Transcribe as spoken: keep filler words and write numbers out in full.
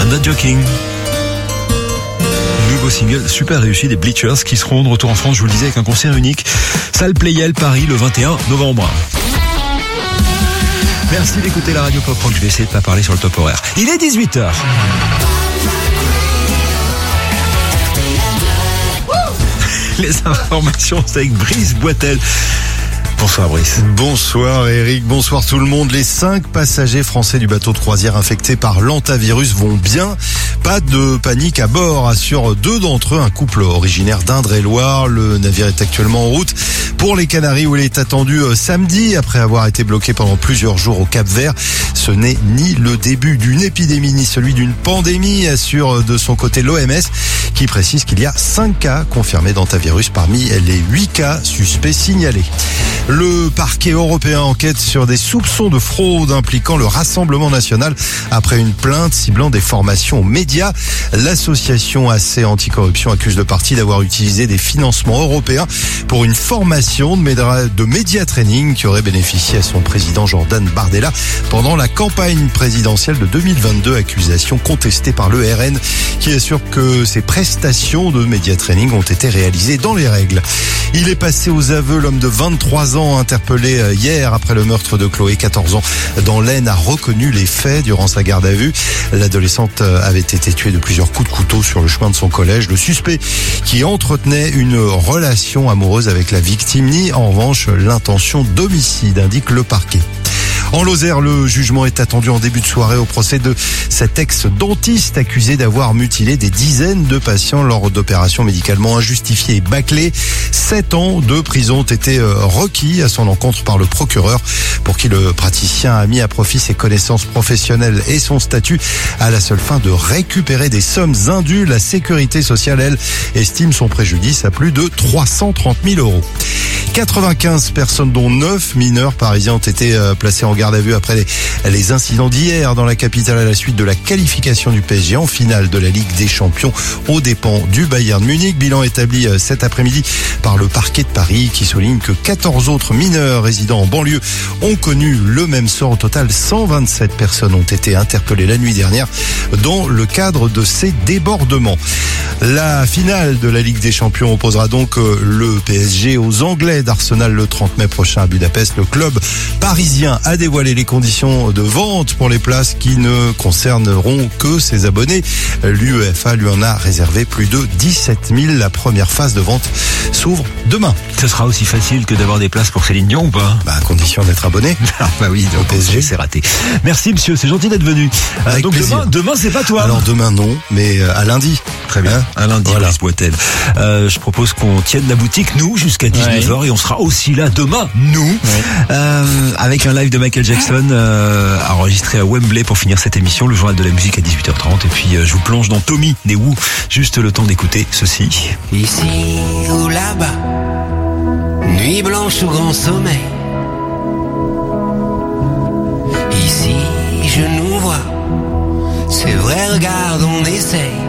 not joking. Nouveau single super réussi des Bleachers qui seront de retour en France, je vous le disais, avec un concert unique. Salle Playel Paris le vingt et un novembre. Merci d'écouter la radio Pop Rock. Je vais essayer de pas parler sur le top horaire. Il est dix-huit heures. Les informations, c'est avec Brice Boitel. Bonsoir Brice. Bonsoir Eric, bonsoir tout le monde. Les cinq passagers français du bateau de croisière infectés par l'hantavirus vont bien. Pas de panique à bord, assure deux d'entre eux, un couple originaire d'Indre-et-Loire. Le navire est actuellement en route pour les Canaries où il est attendu samedi après avoir été bloqué pendant plusieurs jours au Cap-Vert. Ce n'est ni le début d'une épidémie ni celui d'une pandémie, assure de son côté l'O M S qui précise qu'il y a cinq cas confirmés d'hantavirus parmi les huit cas suspects signalés. Le parquet européen enquête sur des soupçons de fraude impliquant le Rassemblement national après une plainte ciblant des formations aux médias. L'association A C Anticorruption accuse le parti d'avoir utilisé des financements européens pour une formation de média, de média training qui aurait bénéficié à son président Jordan Bardella pendant la campagne présidentielle de deux mille vingt-deux. Accusation contestée par le R N qui assure que ces prestations de média training ont été réalisées dans les règles. Il est passé aux aveux. L'homme de vingt-trois ans interpellé hier après le meurtre de Chloé, quatorze ans, dans l'Aisne, a reconnu les faits durant sa garde à vue. L'adolescente avait été tuée de plusieurs coups de couteau sur le chemin de son collège. Le suspect, qui entretenait une relation amoureuse avec la victime, nie en revanche l'intention d'homicide, indique le parquet. En Lozère, le jugement est attendu en début de soirée au procès de cet ex-dentiste accusé d'avoir mutilé des dizaines de patients lors d'opérations médicalement injustifiées et bâclées. Sept ans de prison ont été requis à son encontre par le procureur, pour qui le praticien a mis à profit ses connaissances professionnelles et son statut à la seule fin de récupérer des sommes indues. La sécurité sociale, elle, estime son préjudice à plus de trois cent trente mille euros. quatre-vingt-quinze personnes, dont neuf mineurs parisiens, ont été placés en garde à vue après les, les incidents d'hier dans la capitale à la suite de la qualification du P S G en finale de la Ligue des Champions aux dépens du Bayern Munich. Bilan établi cet après-midi par le parquet de Paris qui souligne que quatorze autres mineurs résidant en banlieue ont connu le même sort. Au total, cent vingt-sept personnes ont été interpellées la nuit dernière dans le cadre de ces débordements. La finale de la Ligue des Champions opposera donc le P S G aux Anglais d'Arsenal le trente mai prochain à Budapest. Le club parisien a dévoilé les conditions de vente pour les places qui ne concerneront que ses abonnés. L'UEFA lui en a réservé plus de dix-sept mille. La première phase de vente s'ouvre demain. Ce sera aussi facile que d'avoir des places pour Céline Dion ou pas? Bah, à condition d'être abonné. Ah bah oui, au P S G, c'est raté. Merci monsieur, c'est gentil d'être venu. Avec donc plaisir. demain, demain c'est pas toi. Alors demain non, mais à lundi. Très bien. Hein, à lundi, voilà. Brice Boitel. Euh, je propose qu'on tienne la boutique, nous, jusqu'à dix-neuf heures, ouais. Et on sera aussi là demain, nous, ouais. euh, avec un live de Michael Jackson euh, enregistré à Wembley pour finir cette émission, le journal de la musique à dix-huit heures trente. Et puis euh, je vous plonge dans Tommy des Who, juste le temps d'écouter ceci. Ici ou là-bas, nuit blanche ou grand sommeil. Ici je nous vois, c'est vrai, regarde, on essaye.